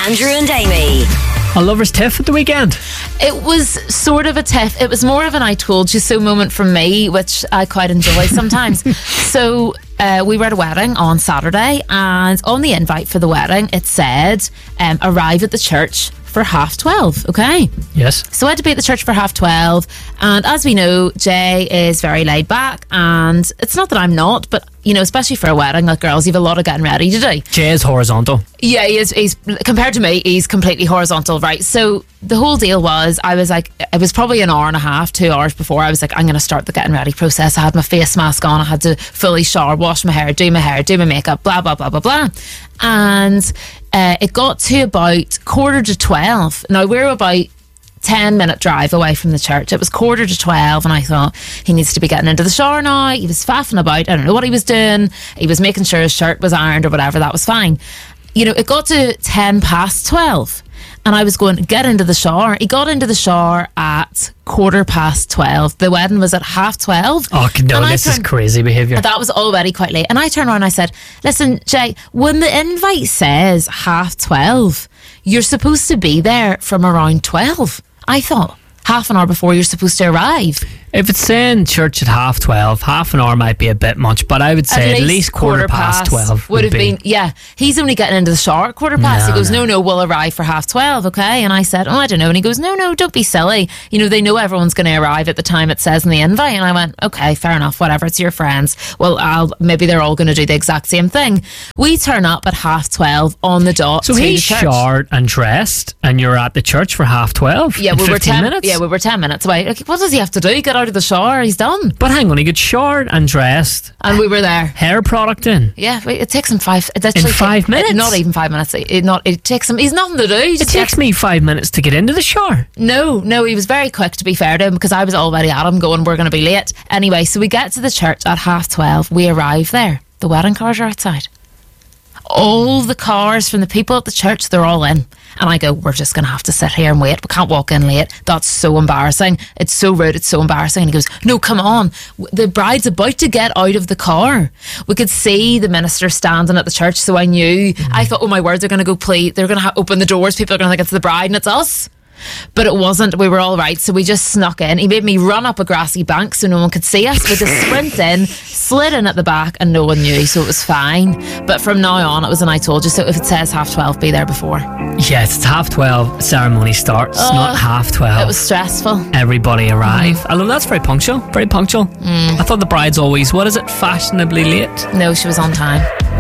Andrew and Amy. A lover's tiff at the weekend. It was sort of a tiff. It was more of an I told you so moment from me, which I quite enjoy sometimes. So we were at a wedding on Saturday, and on the invite for the wedding it said arrive at the church for 12:30. Okay. Yes. So I had to be at the church for 12:30, and as we know, Jay is very laid back, and it's not that I'm not, but you know, especially for a wedding, like girls, you've a lot of getting ready to do. Jay is horizontal. Yeah, he is. He's compared to me, he's completely horizontal, right? So the whole deal was, I was like, it was probably an hour and a half, 2 hours before I was like, I'm going to start the getting ready process. I had my face mask on, I had to fully shower, wash my hair, do my makeup, blah blah blah blah blah, and it got to about 11:45. Now we're about 10-minute drive away from the church. It was 11:45, and I thought, he needs to be getting into the shower now. He was faffing about. I don't know what he was doing. He was making sure his shirt was ironed or whatever. That was fine. You know, it got to 12:10, and I was going to get into the shower. He got into the shower at 12:15. The wedding was at 12:30. Oh no, this is crazy behaviour. That was already quite late. And I turned around and I said, listen, Jay, when the invite says 12:30, you're supposed to be there from around 12. I thought half an hour before you're supposed to arrive. If it's saying church at 12:30, half an hour might be a bit much, but I would say at least quarter past 12 would have been. Yeah, he's only getting into the shower at 12:15. He goes, no, we'll arrive for 12:30, okay? And I said, I don't know. And he goes, no, don't be silly. You know, they know everyone's going to arrive at the time it says in the invite. And I went, okay, fair enough, whatever, it's your friends. Well, maybe they're all going to do the exact same thing. We turn up at 12:30 on the dot. So he's showered and dressed, and you're at the church for 12:30. Yeah, we were 10 minutes. Yeah, we were 10 minutes away. Okay, what does he have to do? Get out of the shower? He's done. But hang on, he gets showered and dressed, and we were there. Hair product in. Yeah, it takes him 5. In 5 minutes. Not even 5 minutes. It takes him. He's nothing to do. It takes me 5 minutes to get into the shower. No, he was very quick, to be fair to him, because I was already at him going, we're going to be late. Anyway, so we get to the church at 12:30. We arrive there. The wedding cars are outside. All the cars from the people at the church, they're all in. And I go, we're just going to have to sit here and wait. We can't walk in late. That's so embarrassing. It's so rude. It's so embarrassing. And he goes, no, come on. The bride's about to get out of the car. We could see the minister standing at the church, so I knew. I thought, oh my word, they're going to go play. They're going to open the doors. People are going to think it's the bride and it's us. But it wasn't. We were all right, so we just snuck in. He made me run up a grassy bank so no one could see us. We just sprint in, slid in at the back, and no one knew, so it was fine. But from now on, it was an I told you. So if it says 12:30, be there before. Yeah, it's 12:30. Ceremony starts, not 12:30. It was stressful. Everybody arrive. I love that's very punctual. Very punctual. I thought the bride's always, what is it, fashionably late? No, she was on time.